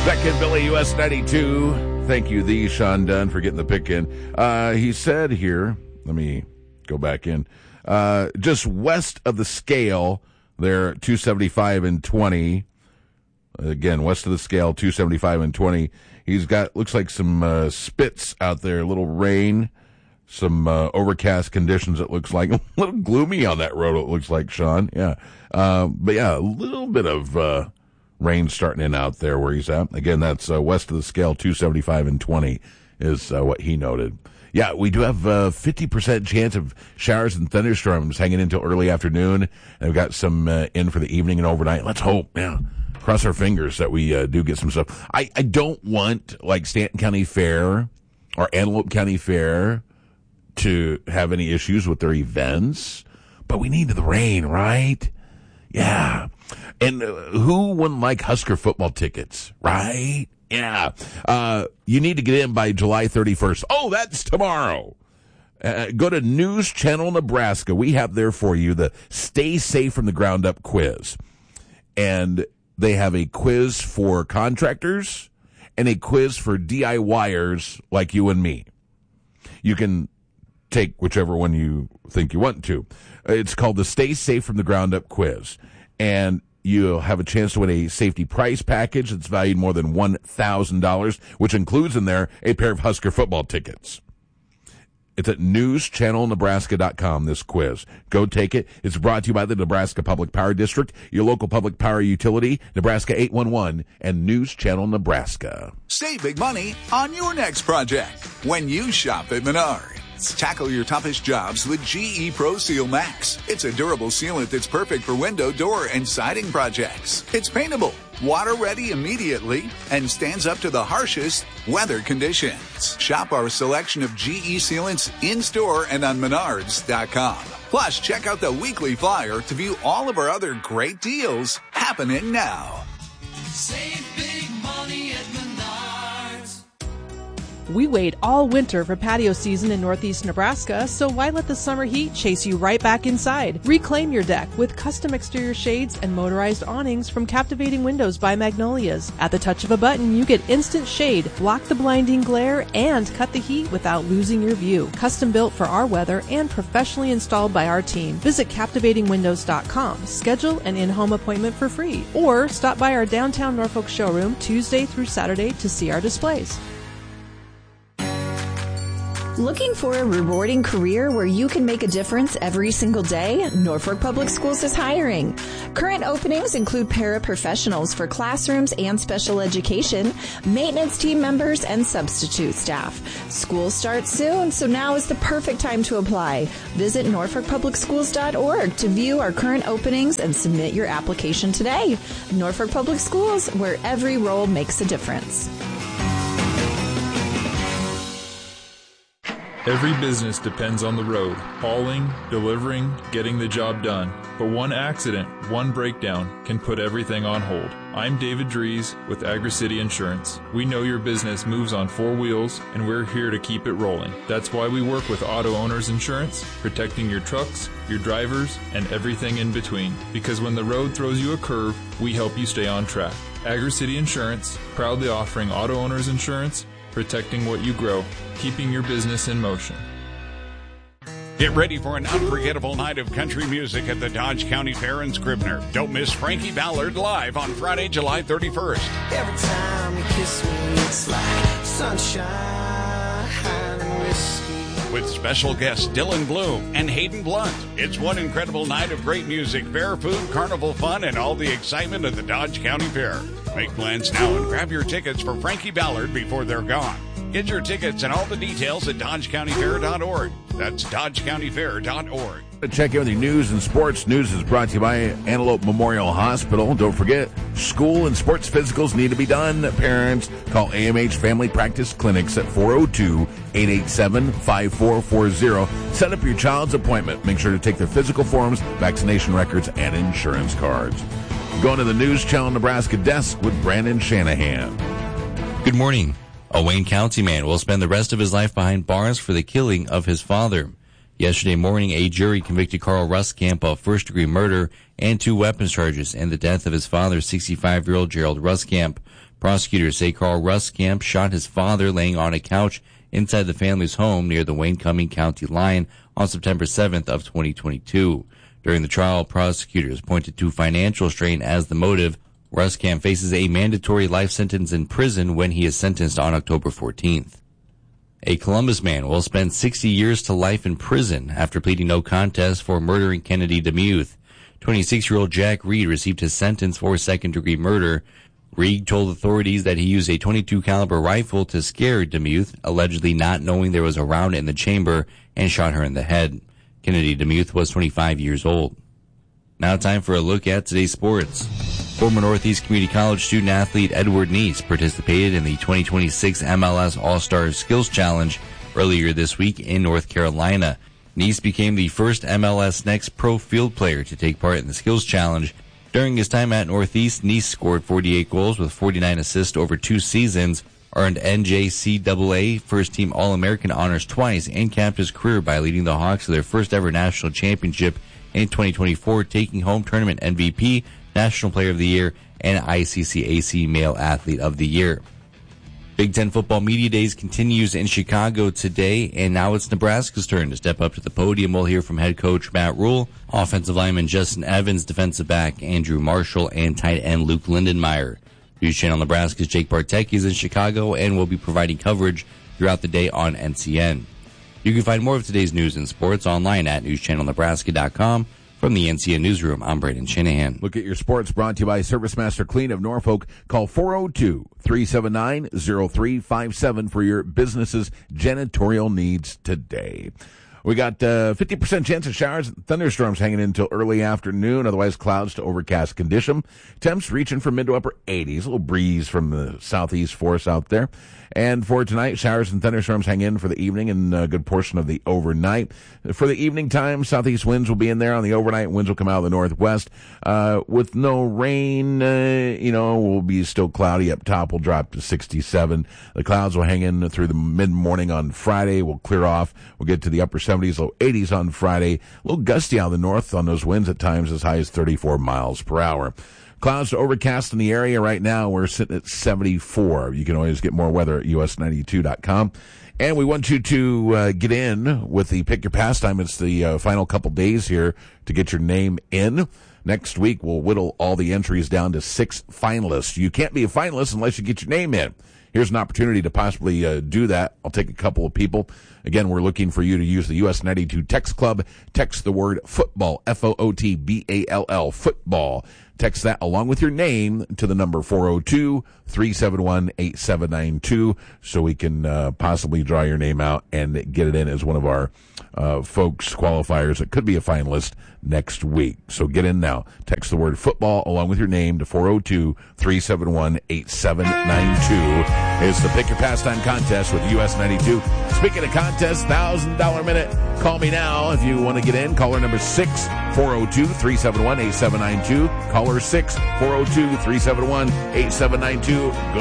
Beck and Billy, US 92. Thank you, the Sean Dunn, for getting the pick in. He said here, let me go back in, just west of the scale, they're 275 and 20. Again, west of the scale, 275 and 20. He's got, looks like some spits out there, a little rain, some overcast conditions, it looks like. A little gloomy on that road, it looks like, Sean. Yeah. But yeah, a little bit of rain starting in out there where he's at. Again, that's west of the scale, 275 and 20 is what he noted. Yeah, we do have a 50% chance of showers and thunderstorms hanging until early afternoon. And we've got some in for the evening and overnight. Let's hope, yeah, cross our fingers that we do get some stuff. I don't want, like, Stanton County Fair or Antelope County Fair to have any issues with their events, but we need the rain, right? Yeah. And who wouldn't like Husker football tickets, right? Yeah. You need to get in by July 31st. Oh, that's tomorrow. Go to News Channel Nebraska. We have there for you the Stay Safe from the Ground Up quiz. And they have a quiz for contractors and a quiz for DIYers like you and me. You can take whichever one you think you want to. It's called the Stay Safe from the Ground Up quiz. And you'll have a chance to win a safety prize package that's valued more than $1,000, which includes in there a pair of Husker football tickets. It's at newschannelnebraska.com, this quiz. Go take it. It's brought to you by the Nebraska Public Power District, your local public power utility, Nebraska 811, and News Channel Nebraska. Save big money on your next project when you shop at Menards. Tackle your toughest jobs with GE Pro Seal Max. It's a durable sealant that's perfect for window, door, and siding projects. It's paintable, water ready immediately, and stands up to the harshest weather conditions. Shop our selection of GE sealants in-store and on Menards.com. Plus, check out the weekly flyer to view all of our other great deals happening now. Save big money at Menards. We wait all winter for patio season in Northeast Nebraska, so why let the summer heat chase you right back inside? Reclaim your deck with custom exterior shades and motorized awnings from Captivating Windows by Magnolias. At the touch of a button, you get instant shade, block the blinding glare, and cut the heat without losing your view. Custom built for our weather and professionally installed by our team. Visit CaptivatingWindows.com. Schedule an in-home appointment for free, or stop by our downtown Norfolk showroom Tuesday through Saturday to see our displays. Looking for a rewarding career where you can make a difference every single day? Norfolk Public Schools is hiring. Current openings include paraprofessionals for classrooms and special education, maintenance team members, and substitute staff. School starts soon, so now is the perfect time to apply. Visit norfolkpublicschools.org to view our current openings and submit your application today. Norfolk Public Schools, where every role makes a difference. Every business depends on the road, hauling, delivering, getting the job done. But one accident, one breakdown can put everything on hold. I'm David Dries with Agri-City Insurance. We know your business moves on four wheels, and we're here to keep it rolling. That's why we work with Auto Owners Insurance, protecting your trucks, your drivers, and everything in between. Because when the road throws you a curve, we help you stay on track. Agri-City Insurance, proudly offering Auto Owners Insurance, protecting what you grow, keeping your business in motion. Get ready for an unforgettable night of country music at the Dodge County Fair in Scribner. Don't miss Frankie Ballard live on Friday, July 31st. Every time you kiss me, it's like sunshine and whiskey. With special guests Dylan Bloom and Hayden Blunt. It's one incredible night of great music, fair food, carnival fun, and all the excitement of the Dodge County Fair. Make plans now and grab your tickets for Frankie Ballard before they're gone. Get your tickets and all the details at DodgeCountyFair.org. That's DodgeCountyFair.org. Check in with your news and sports. News is brought to you by Antelope Memorial Hospital. Don't forget, school and sports physicals need to be done. Parents, call AMH Family Practice Clinics at 402-887-5440. Set up your child's appointment. Make sure to take their physical forms, vaccination records, and insurance cards. Going to the News Channel Nebraska desk with Brandon Shanahan. Good morning. A Wayne County man will spend the rest of his life behind bars for the killing of his father. Yesterday morning, a jury convicted Carl Ruskamp of first-degree murder and 2 weapons charges and the death of his father, 65-year-old Gerald Ruskamp. Prosecutors say Carl Ruskamp shot his father laying on a couch inside the family's home near the Wayne-Cumming County line on September 7th of 2022. During the trial, prosecutors pointed to financial strain as the motive. Ruskamp faces a mandatory life sentence in prison when he is sentenced on October 14th. A Columbus man will spend 60 years to life in prison after pleading no contest for murdering Kennedy DeMuth. 26-year-old Jack Reed received his sentence for second-degree murder. Reed told authorities that he used a .22 caliber rifle to scare DeMuth, allegedly not knowing there was a round in the chamber, and shot her in the head. Kennedy DeMuth was 25 years old. Now time for a look at today's sports. Former Northeast Community College student athlete Edward Neese participated in the 2026 MLS All-Star Skills Challenge earlier this week in North Carolina. Neese became the first MLS Next Pro field player to take part in the Skills Challenge. During his time at Northeast, Neese scored 48 goals with 49 assists over 2 seasons, earned NJCAA First-Team All-American honors twice, and capped his career by leading the Hawks to their first-ever national championship in 2024, taking home tournament MVP, National Player of the Year, and ICCAC Male Athlete of the Year. Big Ten Football Media Days continues in Chicago today, and now it's Nebraska's turn to step up to the podium. We'll hear from head coach Matt Rule, offensive lineman Justin Evans, defensive back Andrew Marshall, and tight end Luke Lindenmeyer. News Channel Nebraska's Jake Bartek is in Chicago and will be providing coverage throughout the day on NCN. You can find more of today's news and sports online at newschannelnebraska.com. From the NCN Newsroom, I'm Braden Shanahan. Look at your sports brought to you by ServiceMaster Clean of Norfolk. Call 402-379-0357 for your business's janitorial needs today. We got 50% chance of showers and thunderstorms hanging in until early afternoon, otherwise clouds to overcast condition. Temps reaching from mid to upper 80s. A little breeze from the southeast force out there. And for tonight, showers and thunderstorms hang in for the evening and a good portion of the overnight. For the evening time, southeast winds will be in there. On the overnight, winds will come out of the northwest. With no rain, will be still cloudy. Up top will drop to 67. The clouds will hang in through the mid-morning on Friday. We'll clear off. We'll get to the upper 70s, low 80s on Friday. A little gusty out of the north on those winds at times as high as 34 miles per hour. Clouds to overcast in the area right now. We're sitting at 74. You can always get more weather at us92.com. And we want you to get in with the Pick Your Pastime. It's the final couple days here to get your name in. Next week, we'll whittle all the entries down to 6 finalists. You can't be a finalist unless you get your name in. Here's an opportunity to possibly do that. I'll take a couple of people. Again, we're looking for you to use the US 92 Text Club. Text the word football, FOOTBALL, football. Text that along with your name to the number 402-371-8792 so we can possibly draw your name out and get it in as one of our folks, qualifiers that could be a finalist next week. So get in now. Text the word football along with your name to 402-371-8792. It's the Pick Your Pastime contest with US 92. Speaking of contests, $1,000 minute. Call me now if you want to get in. Caller number 6, 402-371-8792. Caller 6, 402-371-8792.